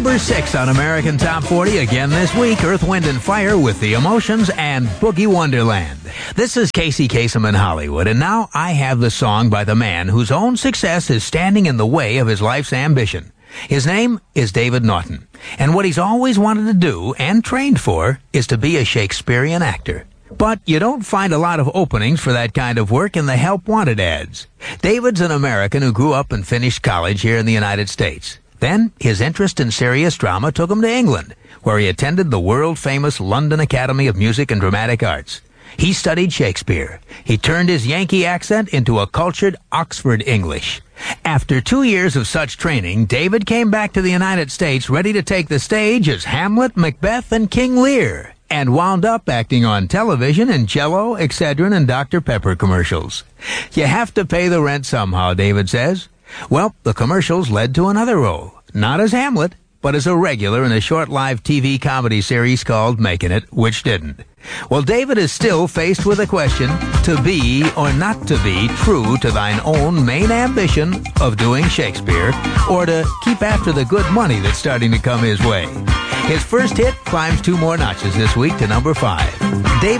number 6 on American Top 40 again this week. Earth, Wind & Fire with The Emotions and Boogie Wonderland. This is Casey Kasem in Hollywood, and now I have the song by the man whose own success is standing in the way of his life's ambition. His name is David Naughton, and what he's always wanted to do and trained for is to be a Shakespearean actor. But you don't find a lot of openings for that kind of work in the Help Wanted ads. David's an American who grew up and finished college here in the United States. Then, his interest in serious drama took him to England, where he attended the world-famous London Academy of Music and Dramatic Arts. He studied Shakespeare. He turned his Yankee accent into a cultured Oxford English. After 2 years of such training, David came back to the United States ready to take the stage as Hamlet, Macbeth, and King Lear, and wound up acting on television in Jell-O, Excedrin, and Dr. Pepper commercials. You have to pay the rent somehow, David says. Well, the commercials led to another role, not as Hamlet, but as a regular in a short live TV comedy series called Making It, which didn't. Well, David is still faced with a question, to be or not to be true to thine own main ambition of doing Shakespeare, or to keep after the good money that's starting to come his way. His first hit climbs 2 more notches this week to number 5. David